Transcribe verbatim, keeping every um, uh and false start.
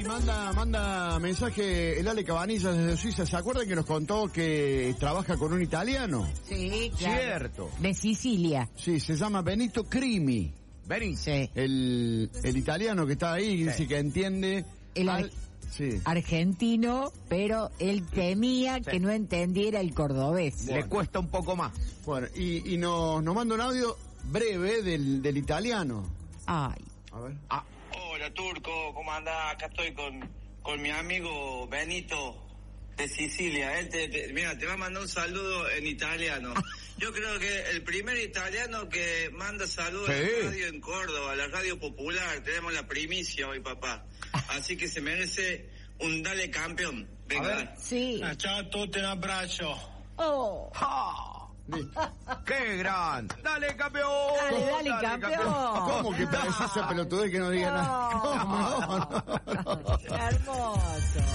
manda, manda mensaje el Ale Cabanillas desde Suiza. ¿Se acuerdan que nos contó que trabaja con un italiano? Sí, claro. Cierto. De Sicilia. Sí, se llama Benito Crimi. Benito. Sí. El, el italiano que está ahí, Sí. dice que entiende. El al- ar- sí. argentino, pero él temía Sí. que no entendiera el cordobés. Le cuesta un poco más. Bueno, y, y nos, nos manda un audio breve del, del italiano. Ay. A ver. Ah, Hola Turco, ¿cómo andás? Acá estoy con, con mi amigo Benito de Sicilia. Él te, te- mira, te va a mandar un saludo en italiano. Yo creo que el primer italiano que manda saludos Sí. a la radio en Córdoba, a la radio popular. Tenemos la primicia hoy, papá. Así que se merece un dale campeón. Venga, A ver. dale. Sí. Ciao a tutti, un abrazo. Oh. ¡Ja! Listo. ¡Qué gran! ¡Dale, campeón! Dale, dale, campeón. ¿Cómo que parece esa pelotudez que no diga nada? No. ¿Cómo? No, no, no. Hermoso.